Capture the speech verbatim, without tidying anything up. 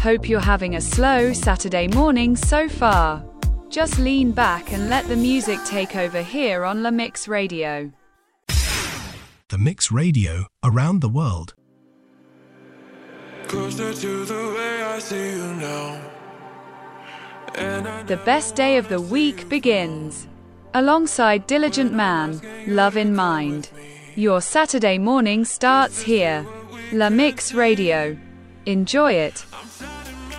Hope you're having a slow Saturday morning so far. Just lean back and let the music take over here on La Mix Radio. The Mix Radio, around the world. Closer to the way I see you now. The best day of the week begins. Alongside Diligent Man, Love in Mind. Your Saturday morning starts here. La Mix Radio. Enjoy it.